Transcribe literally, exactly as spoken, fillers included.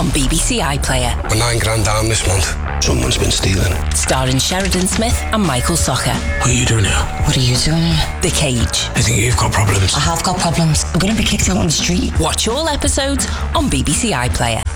on B B C iPlayer. We're nine grand down this month. Someone's been stealing. Starring Sheridan Smith and Michael Socher. What are you doing now? What are you doing? The Cage. I think you've got problems. I have got problems. I'm going to be kicked out on the street. Watch all episodes on B B C iPlayer.